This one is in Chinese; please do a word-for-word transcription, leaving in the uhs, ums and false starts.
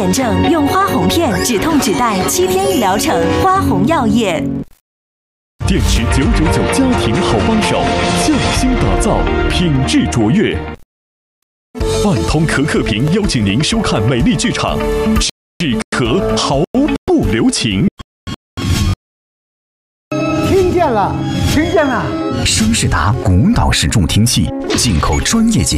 炎症用花红片止痛止带，七天一疗程。花红药业。 电池九九九家庭好帮手，匠心打造，品质卓越。万通可可屏邀请您收看美丽剧场，止咳毫不留情。 听见了，听见了。 声势达古导式助听器，进口专业级。